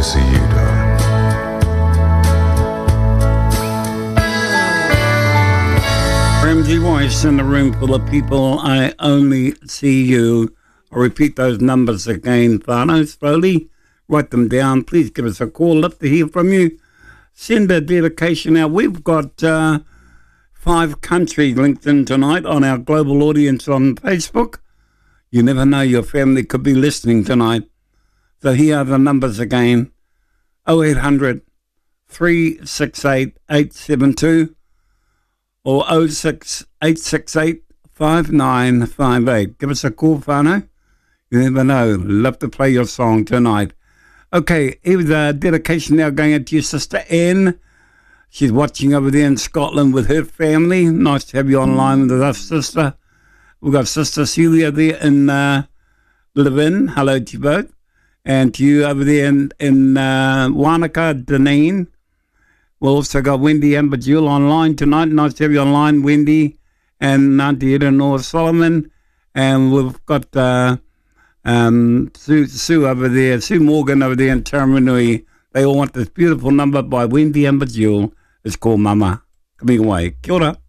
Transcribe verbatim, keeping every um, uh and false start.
see you, darling. Ramsey Weiss in the room full of people. I only see you. I'll repeat those numbers again, Fano, slowly. Write them down. Please give us a call. Love to hear from you. Send a dedication out. We've got uh, five countries linked in tonight on our global audience on Facebook. You never know, your family could be listening tonight. So here are the numbers again. oh eight hundred, three six eight, eight seven two or oh six eight six eight, five nine five eight. Give us a call, Fano. You never know. Love to play your song tonight. Okay, here's a dedication now going out to your sister Anne. She's watching over there in Scotland with her family. Nice to have you online with us, sister. We've got Sister Celia there in uh, Levin. Hello to you both. And to you over there in, in uh, Wanaka, Dunedin. We've also got Wendy Amber Jewel online tonight. Nice to have you online, Wendy. And Auntie Eleanor Solomon. And we've got uh, um, Sue, Sue over there, Sue Morgan over there in Taramanui. They all want this beautiful number by Wendy Amber Jewel. It's called Mama. Coming away. Kia ora.